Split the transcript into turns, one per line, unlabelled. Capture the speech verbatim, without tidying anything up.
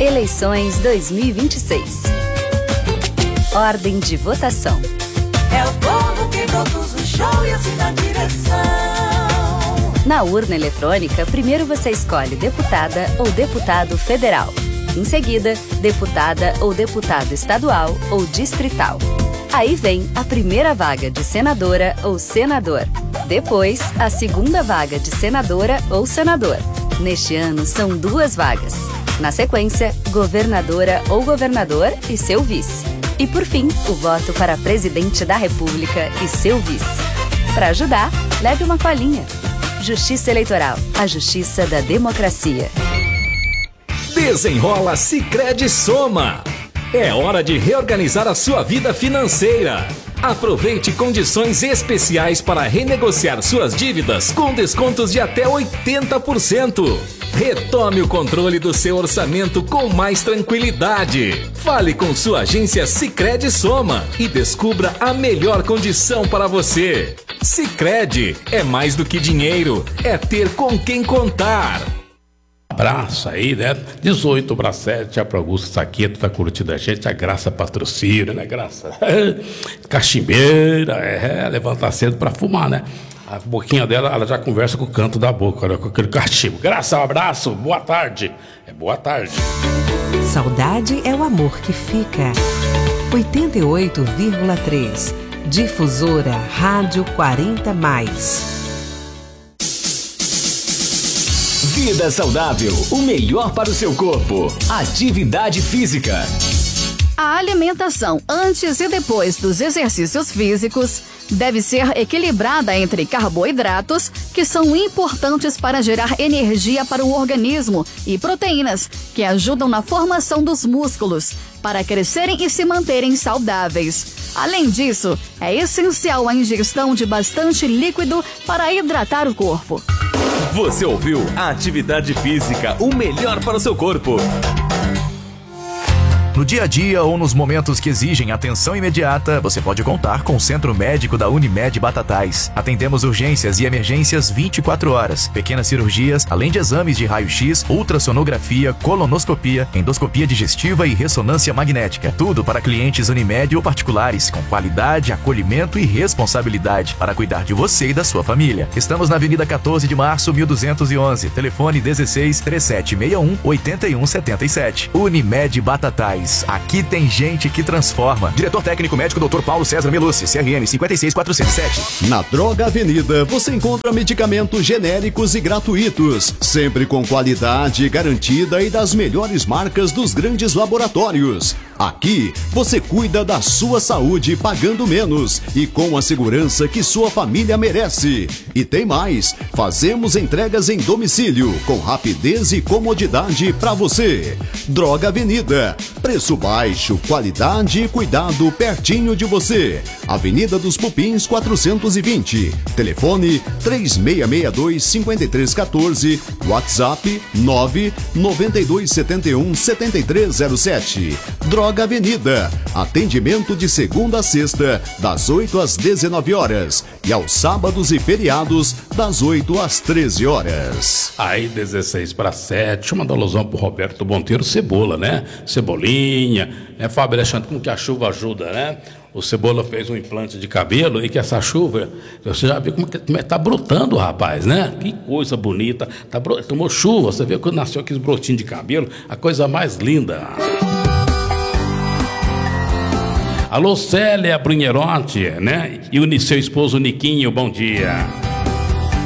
Eleições dois mil e vinte e seis. Ordem de votação.
É o povo que produz o show e assina a direção.
Na urna eletrônica, primeiro você escolhe deputada ou deputado federal. Em seguida, deputada ou deputado estadual ou distrital. Aí vem a primeira vaga de senadora ou senador. Depois, a segunda vaga de senadora ou senador. Neste ano, são duas vagas. Na sequência, governadora ou governador e seu vice. E por fim, o voto para presidente da República e seu vice. Para ajudar, leve uma colinha. Justiça Eleitoral, a justiça da democracia.
Desenrola Sicredi Soma. É hora de reorganizar a sua vida financeira. Aproveite condições especiais para renegociar suas dívidas com descontos de até oitenta por cento. Retome o controle do seu orçamento com mais tranquilidade. Fale com sua agência Sicredi Soma e descubra a melhor condição para você. Sicredi é mais do que dinheiro, é ter com quem contar.
Abraço aí, né? dezoito para sete, a Augusto Saqueto tá curtindo a gente, a Graça patrocina, né, Graça? Cachimbeira, é, levantar cedo para fumar, né? A boquinha dela, ela já conversa com o canto da boca, olha, com aquele cachimbo. Graça, um abraço, boa tarde. É boa tarde.
Saudade é o amor que fica. oitenta e oito vírgula três, Difusora Rádio quarenta mais.
Vida saudável, o melhor para o seu corpo. Atividade física.
A alimentação antes e depois dos exercícios físicos deve ser equilibrada entre carboidratos, que são importantes para gerar energia para o organismo, e proteínas, que ajudam na formação dos músculos, para crescerem e se manterem saudáveis. Além disso, é essencial a ingestão de bastante líquido para hidratar o corpo.
Você ouviu a Atividade Física, o melhor para o seu corpo.
No dia a dia ou nos momentos que exigem atenção imediata, você pode contar com o Centro Médico da Unimed Batatais. Atendemos urgências e emergências vinte e quatro horas, pequenas cirurgias, além de exames de raio-x, ultrassonografia, colonoscopia, endoscopia digestiva e ressonância magnética. Tudo para clientes Unimed ou particulares, com qualidade, acolhimento e responsabilidade para cuidar de você e da sua família. Estamos na Avenida quatorze de março, mil duzentos e onze. Telefone dezesseis, trinta e sete sessenta e um, oitenta e um setenta e sete. Unimed Batatais. Aqui tem gente que transforma. Diretor técnico médico doutor Paulo César Melucci, C R M cinquenta e seis quatrocentos e sete.
Na Droga Avenida você encontra medicamentos genéricos e gratuitos, sempre com qualidade garantida e das melhores marcas dos grandes laboratórios. Aqui você cuida da sua saúde pagando menos e com a segurança que sua família merece. E tem mais, fazemos entregas em domicílio com rapidez e comodidade para você. Droga Avenida, preço baixo, qualidade e cuidado pertinho de você. Avenida dos Pupins quatrocentos e vinte. Telefone três seis seis dois, cinco três um quatro. WhatsApp nove nove dois sete um sete três zero sete. Droga Avenida. Atendimento de segunda a sexta, das oito às dezenove horas. E aos sábados e feriados, das oito às treze horas.
Aí, dezesseis para sete, uma alusão pro Roberto Monteiro, Cebola, né? Cebolinha, né, Fábio Alexandre, como que a chuva ajuda, né? O Cebola fez um implante de cabelo e que essa chuva, você já viu como que está brotando, rapaz, né? Que coisa bonita. Tá, tomou chuva, você vê quando nasceu aqueles brotinhos de cabelo, a coisa mais linda. Alô, Célia Brunherotti, né? E o seu esposo Niquinho, bom dia.